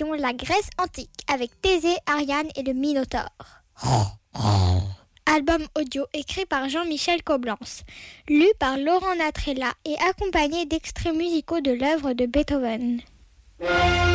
civilisation, la Grèce antique, avec Thésée, Ariane et le Minotaure. Album audio écrit par Jean-Michel Coblence, lu par Laurent Natrella et accompagné d'extraits musicaux de l'œuvre de Beethoven.